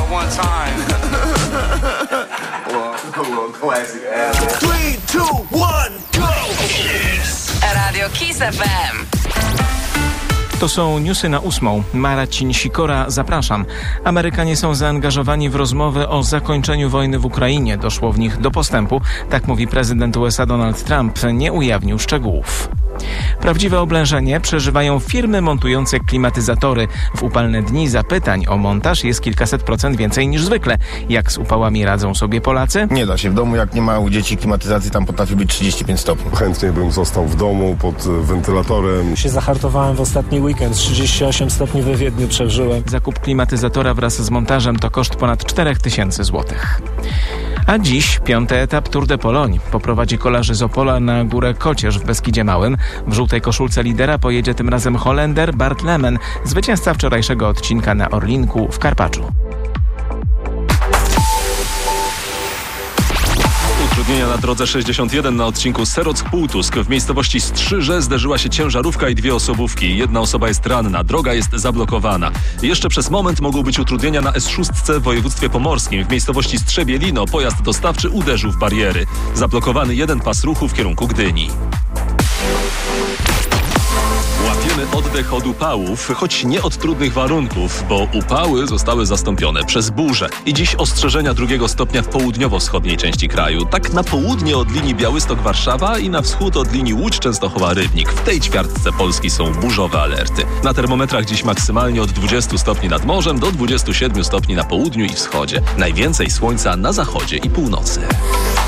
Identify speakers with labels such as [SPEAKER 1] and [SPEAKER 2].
[SPEAKER 1] one time.
[SPEAKER 2] Well, classic ass.
[SPEAKER 3] 3, 2, 1, go!
[SPEAKER 4] Radio Kiss FM.
[SPEAKER 5] To są newsy na 8. Marcin Sikora, zapraszam. Amerykanie są zaangażowani w rozmowy o zakończeniu wojny w Ukrainie. Doszło w nich do postępu. Tak mówi prezydent USA Donald Trump. Nie ujawnił szczegółów. Prawdziwe oblężenie przeżywają firmy montujące klimatyzatory. W upalne dni zapytań o montaż jest kilkaset procent więcej niż zwykle. Jak z upałami radzą sobie Polacy?
[SPEAKER 6] Nie da się. W domu, jak nie ma u dzieci klimatyzacji, tam potrafi być 35 stopni.
[SPEAKER 7] Chętnie bym został w domu pod wentylatorem.
[SPEAKER 8] Się zahartowałem w ostatni weekend. 38 stopni we Wiedniu przeżyłem.
[SPEAKER 5] Zakup klimatyzatora wraz z montażem to koszt ponad 4000 złotych. A dziś 5. etap Tour de Pologne. Poprowadzi kolarzy z Opola na górę Kocierz w Beskidzie Małym. W żółtej koszulce lidera pojedzie tym razem Holender Bart Lemen, zwycięzca wczorajszego odcinka na Orlinku w Karpaczu.
[SPEAKER 9] Utrudnienia na drodze 61 na odcinku Serock-Półtusk. W miejscowości Strzyże zderzyła się ciężarówka i 2 osobówki. Jedna osoba jest ranna, droga jest zablokowana. Jeszcze przez moment mogą być utrudnienia na S6 w województwie pomorskim. W miejscowości Strzebielino pojazd dostawczy uderzył w bariery. Zablokowany jeden pas ruchu w kierunku Gdyni. Łapiemy oddech od upałów, choć nie od trudnych warunków, bo upały zostały zastąpione przez burze. I dziś ostrzeżenia 2 stopnia w południowo-wschodniej części kraju. Tak na południe od linii Białystok-Warszawa i na wschód od linii Łódź-Częstochowa-Rybnik. W tej ćwiartce Polski są burzowe alerty. Na termometrach dziś maksymalnie od 20 stopni nad morzem do 27 stopni na południu i wschodzie. Najwięcej słońca na zachodzie i północy.